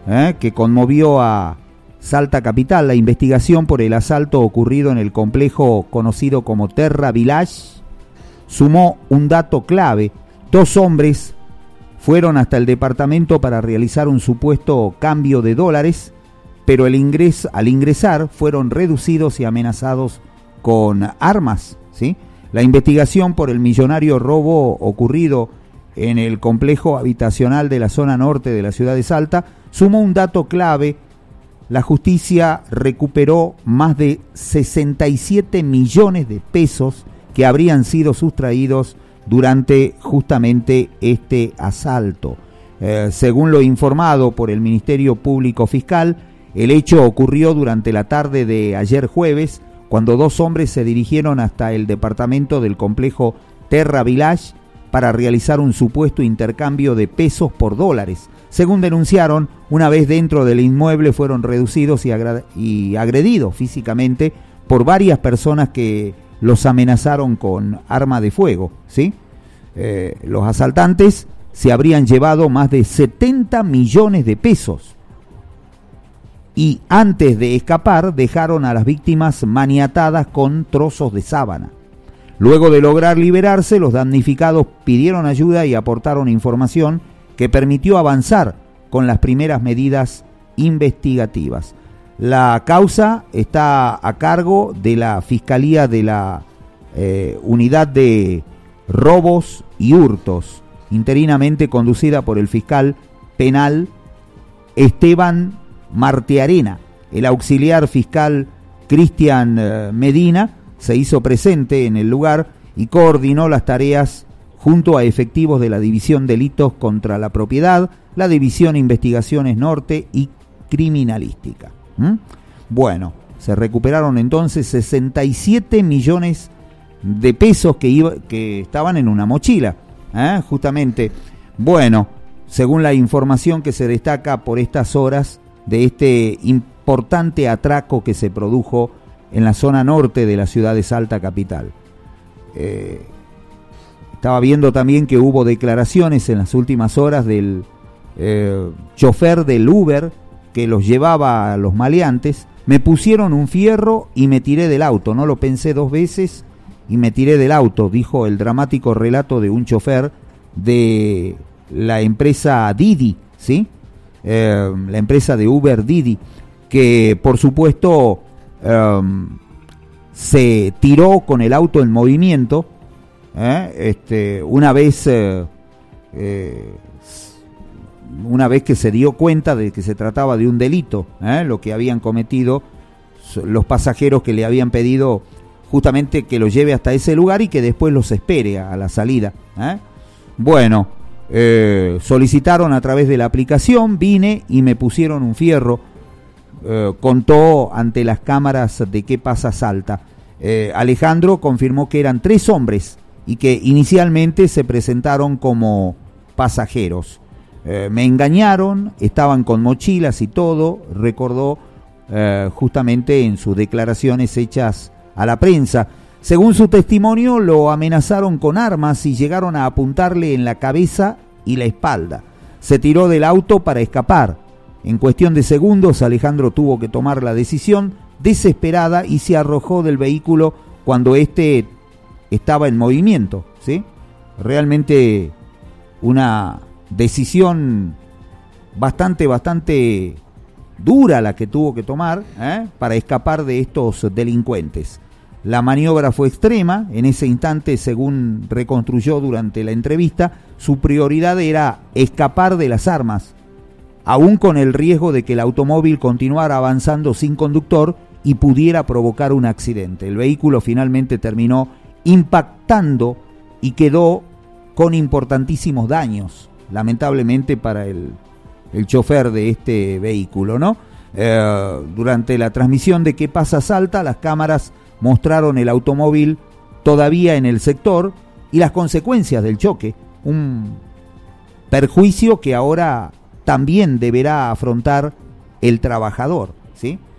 que conmovió a Salta capital. La investigación por el asalto ocurrido en el complejo conocido como Terra Village sumó un dato clave. 2 hombres fueron hasta el departamento para realizar un supuesto cambio de dólares, pero al ingresar fueron reducidos y amenazados con armas, ¿sí? La investigación por el millonario robo ocurrido en el complejo habitacional de la zona norte de la ciudad de Salta sumó un dato clave. La justicia recuperó más de 67 millones de pesos que habrían sido sustraídos durante justamente este asalto. Según lo informado por el Ministerio Público Fiscal, el hecho ocurrió durante la tarde de ayer jueves, cuando 2 hombres se dirigieron hasta el departamento del complejo Terra Village para realizar un supuesto intercambio de pesos por dólares. Según denunciaron, una vez dentro del inmueble fueron reducidos y agredidos físicamente por varias personas que los amenazaron con arma de fuego, ¿sí? Los asaltantes se habrían llevado más de 70 millones de pesos y antes de escapar dejaron a las víctimas maniatadas con trozos de sábana. Luego de lograr liberarse, los damnificados pidieron ayuda y aportaron información que permitió avanzar con las primeras medidas investigativas. La causa está a cargo de la Fiscalía de la Unidad de Robos y Hurtos, interinamente conducida por el fiscal penal Esteban Martearena. El auxiliar fiscal Cristian Medina se hizo presente en el lugar y coordinó las tareas junto a efectivos de la División Delitos contra la Propiedad, la División Investigaciones Norte y Criminalística. Bueno, se recuperaron entonces 67 millones de pesos que estaban en una mochila, justamente. Bueno, según la información que se destaca por estas horas de este importante atraco que se produjo en la zona norte de la ciudad de Salta capital. Estaba viendo también que hubo declaraciones en las últimas horas del chofer del Uber que los llevaba a los maleantes. Me pusieron un fierro y me tiré del auto, no lo pensé 2 veces y me tiré del auto, dijo el dramático relato de un chofer de la empresa Didi, ¿sí? La empresa de Uber Didi, que por supuesto se tiró con el auto en movimiento, una vez que se dio cuenta de que se trataba de un delito, lo que habían cometido los pasajeros que le habían pedido justamente que los lleve hasta ese lugar y que después los espere a la salida. Bueno, solicitaron a través de la aplicación, vine y me pusieron un fierro, contó ante las cámaras de Qué Pasa Salta. Alejandro confirmó que eran 3 hombres y que inicialmente se presentaron como pasajeros. Me engañaron, estaban con mochilas y todo, recordó justamente en sus declaraciones hechas a la prensa. Según su testimonio, lo amenazaron con armas y llegaron a apuntarle en la cabeza y la espalda. Se tiró del auto para escapar. En cuestión de segundos, Alejandro tuvo que tomar la decisión desesperada y se arrojó del vehículo cuando éste estaba en movimiento, ¿sí? Realmente una decisión bastante dura la que tuvo que tomar para escapar de estos delincuentes. La maniobra fue extrema. En ese instante, según reconstruyó durante la entrevista, su prioridad era escapar de las armas, aún con el riesgo de que el automóvil continuara avanzando sin conductor y pudiera provocar un accidente. El vehículo finalmente terminó impactando y quedó con importantísimos daños, lamentablemente para el chofer de este vehículo, ¿no? Durante la transmisión de Qué Pasa Salta, las cámaras mostraron el automóvil todavía en el sector y las consecuencias del choque, un perjuicio que ahora también deberá afrontar el trabajador, ¿sí?